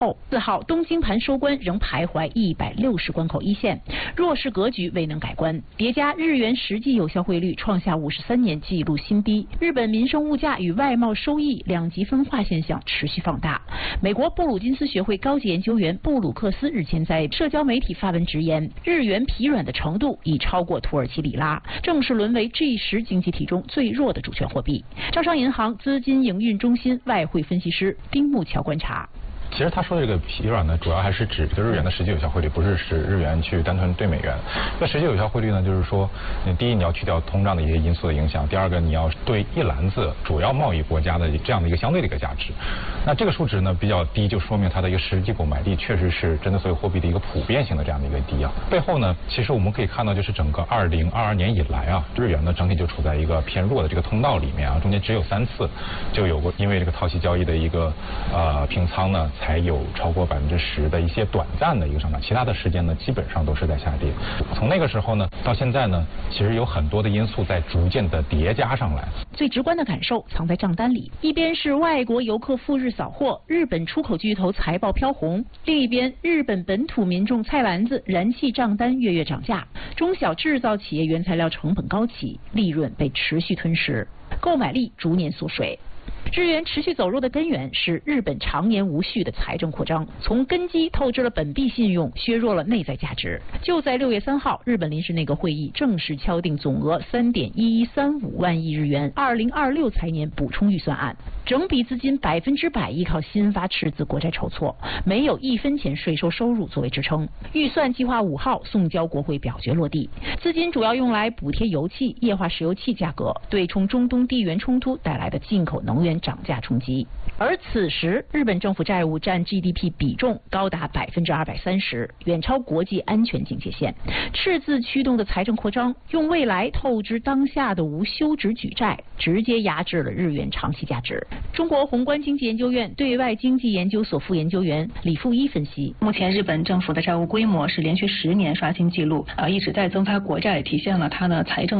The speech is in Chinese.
4号东京盘收官仍徘徊160关口一线，弱势格局未能改观，叠加日元实际有效汇率创下53年纪录新低，日本民生物价与外贸收益两极分化现象持续放大。美国布鲁金斯学会高级研究员布鲁克斯日前在社交媒体发文直言，日元疲软的程度已超过土耳其里拉，正式沦为 G10经济体中最弱的主权货币。招商银行资金营运中心外汇分析师丁木桥观察。 其实他说的这个疲软呢，主要还是指这个日元的实际有效汇率，不是指日元去单纯兑美元。那实际有效汇率呢，就是说，第一你要去掉通胀的一些因素的影响，第二个你要对一篮子主要贸易国家的这样的一个相对的一个价值。那这个数值呢比较低，就说明它的一个实际购买力确实是针对所有货币的一个普遍性的这样的一个低啊。背后呢，其实我们可以看到，就是整个2022年以来啊，日元呢整体就处在一个偏弱的这个通道里面啊，中间只有3次就有过因为这个套息交易的一个平仓呢，才有超过10%的一些短暂的一个上涨，其他的时间呢基本上都是在下跌。从那个时候呢到现在呢，其实有很多的因素在逐渐的叠加上来。 最直观的感受藏在账单里，一边是外国游客赴日扫货，日本出口巨头财报飘红；另一边，日本本土民众菜篮子、燃气账单月月涨价，中小制造企业原材料成本高企，利润被持续吞噬，购买力逐年缩水。日元持续走弱的根源是日本常年无序的财政扩张，从根基透支了本币信用，削弱了内在价值。就在6月3号，日本临时内阁会议正式敲定总额3.1135万亿日元2026财年补充预算案，整笔资金100%依靠新发赤字国债筹措，没有1分钱税收收入作为支撑。预算计划5号送交国会表决落地，资金主要用来补贴油气、液化石油气价格，对冲中东地缘冲突带来的进口能源涨价冲击。而此时，日本政府债务占 GDP 比重高达230%，远超国际安全警戒线。赤字驱动的财政扩张，用未来透支当下的无休止举债，直接压制了日元长期价值。中国宏观经济研究院对外经济研究所副研究员李富一分析， 目前日本政府的债务规模是连续10年刷新纪录，一直在增发国债，体现了它的财政